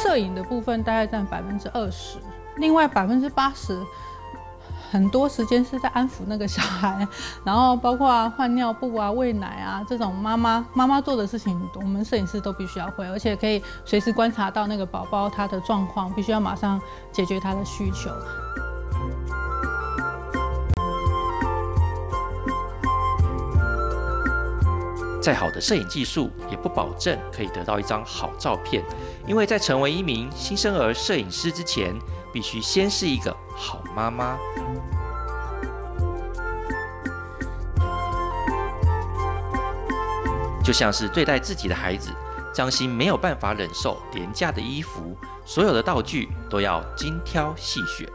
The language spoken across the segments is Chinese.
摄影的部分大概占20%，另外80%。很多时间是在安抚那个小孩，然后包括换尿布啊、喂奶啊这种妈妈做的事情，我们摄影师都必须要会，而且可以随时观察到那个宝宝他的状况，必须要马上解决他的需求。 再好的摄影技术也不保证可以得到一张好照片，因为在成为一名新生儿摄影师之前，必须先是一个好妈妈。就像是对待自己的孩子，张欣没有办法忍受廉价的衣服，所有的道具都要精挑细选。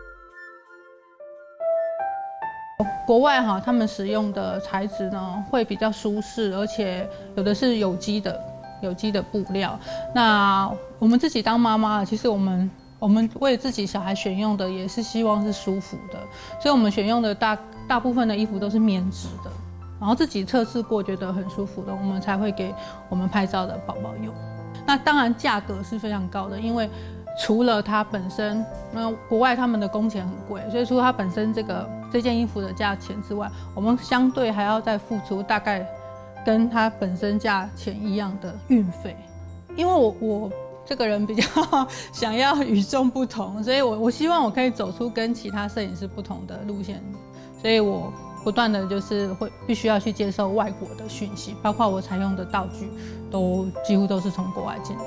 国外他们使用的材质呢会比较舒适，而且有的是有机的布料。那我们自己当妈妈，其实我们为自己小孩选用的也是希望是舒服的，所以我们选用的大部分的衣服都是棉质的。然后自己测试过觉得很舒服的，我们才会给我们拍照的宝宝用。那当然价格是非常高的，因为除了它本身，国外他们的工钱很贵，所以除了它本身这件衣服的价钱之外，我们相对还要再付出大概跟它本身价钱一样的运费。因为我这个人比较想要与众不同，所以我希望我可以走出跟其他摄影师不同的路线，所以我不断的就是必须要去接受外国的讯息，包括我采用的道具几乎都是从国外进来。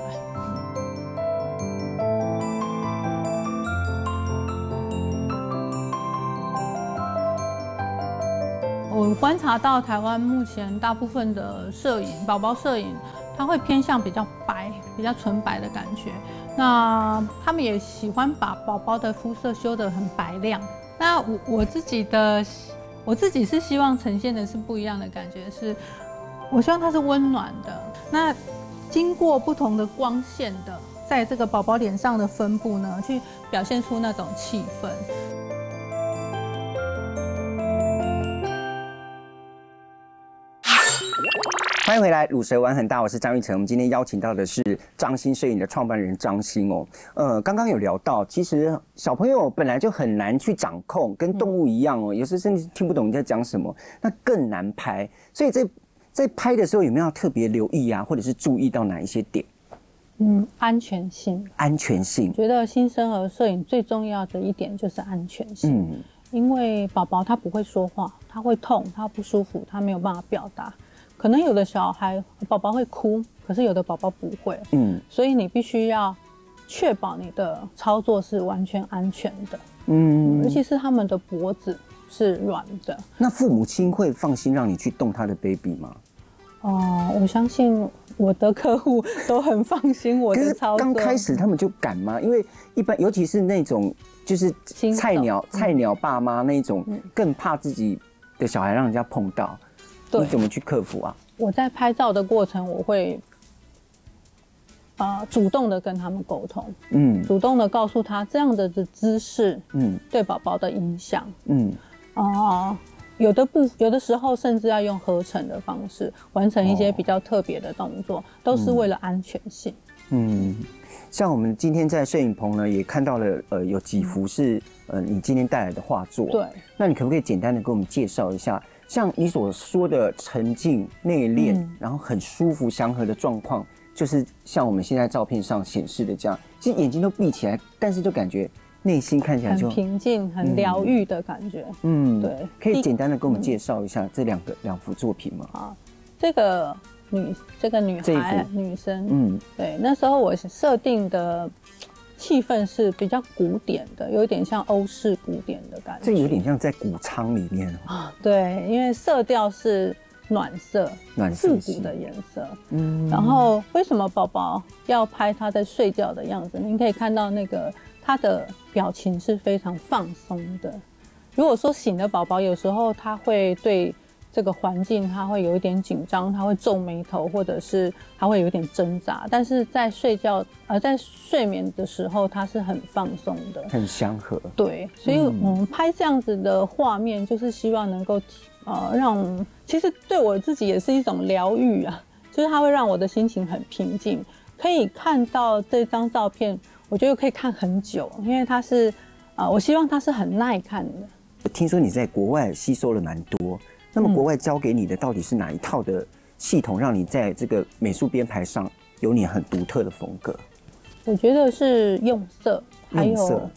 我观察到台湾目前大部分的宝宝摄影，它会偏向比较白、比较纯白的感觉。那他们也喜欢把宝宝的肤色修得很白亮。那我自己是希望呈现的是不一样的感觉，我希望它是温暖的。那经过不同的光线的，在这个宝宝脸上的分布呢，去表现出那种气氛。 欢迎回来，乳蛇玩很大，我是张育成。我们今天邀请到的是张欣摄影的创办人张欣哦。刚刚有聊到，其实小朋友本来就很难去掌控，跟动物一样哦，有时甚至听不懂你在讲什么，那更难拍。所以在拍的时候有没有要特别留意啊，或者是注意到哪一些点？ 安全性。 安全性， 觉得新生儿摄影最重要的一点就是安全性。因为宝宝他不会说话，他会痛，他不舒服，他没有办法表达。可能有的宝宝会哭，可是有的宝宝不会。所以你必须要确保你的操作是完全安全的。尤其是他们的脖子是软的。那父母亲会放心让你去动他的 baby 吗？ 我相信我的客户都很放心我的操作。 刚开始他们就敢吗？因为一般，尤其是那种就是菜鸟爸妈那种，更怕自己的小孩让人家碰到。你怎么去克服啊？我在拍照的过程，我会主动的跟他们沟通，主动的告诉他这样的姿势，对宝宝的影响，有的时候甚至要用合成的方式完成一些比较特别的动作，都是为了安全性。像我们今天在摄影棚呢，也看到了有几幅是你今天带来的画作。对，那你可不可以简单的给我们介绍一下？像你所说的沉静内敛，然后很舒服祥和的状况，就是像我们现在照片上显示的这样，其实眼睛都闭起来，但是就感觉内心看起来就很平静、很疗愈的感觉。对， 可以简单的给我们介绍一下这两幅作品吗？ 好，这个女生，对，那时候我设定的气氛是比较古典的，有点像欧式古典的感觉。 这有点像在谷仓里面对，因为色调是暖色复古的颜色。然后为什么宝宝要拍他在睡觉的样子？您可以看到他的表情是非常放松的。如果说醒的宝宝，有时候他会对这个环境他会有一点紧张，他会皱眉头，或者是他会有一点挣扎，但是在在睡眠的时候他是很放松的， 很祥和。对， 所以我们拍这样子的画面，就是希望能够其实对我自己也是一种疗愈啊，就是它会让我的心情很平静， 可以看到这张照片，我觉得可以看很久，因为它是我希望它是很耐看的。 听说你在国外吸收了蛮多，那么国外教给你的到底是哪一套的系统，让你在这个美术编排上有你很独特的风格？ 我觉得是用色，还有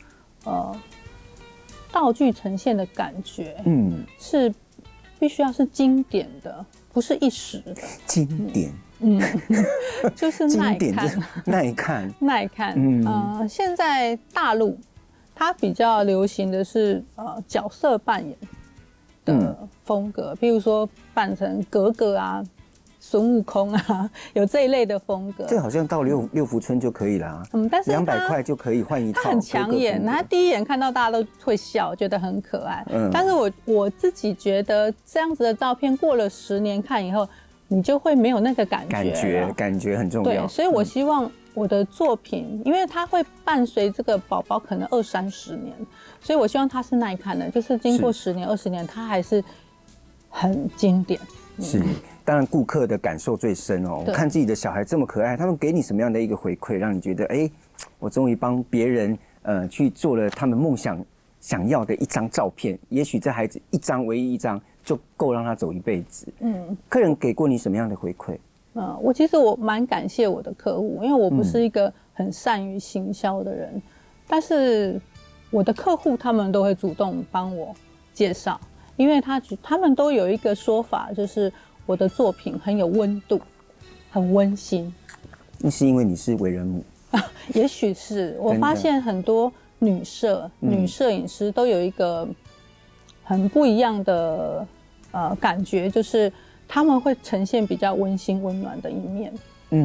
道具呈现的感觉，是必须要是经典的，不是一时的。 经典， 就是耐看， 耐看， 耐看。现在大陆它比较流行的是角色扮演的风格，比如说扮成格格啊、孙悟空啊，有这一类的风格。 这好像到六福村就可以了。 但是 200块就可以换一套。 它很抢眼，它第一眼看到大家都会笑，觉得很可爱。但是我自己觉得这样子的照片过了10年看以后，你就会没有那个感觉。 感觉很重要。 对，所以我希望我的作品，因为它会伴随这个宝宝可能20-30年，所以我希望它是耐看的，就是经过10年、20年，它还是很经典。 是，当然顾客的感受最深哦。看自己的小孩这么可爱，他们给你什么样的一个回馈，让你觉得我终于帮别人去做了他们梦想要的一张照片，也许这孩子唯一一张就够让他走一辈子。客人给过你什么样的回馈？ 其实我蛮感谢我的客户，因为我不是一个很善于行销的人，但是我的客户他们都会主动帮我介绍，因为他们都有一个说法，就是我的作品很有温度，很温馨。 那是因为你是为人母？ 也许是。我发现很多女摄影师都有一个很不一样的感觉，就是他们会呈现比较温馨温暖的一面。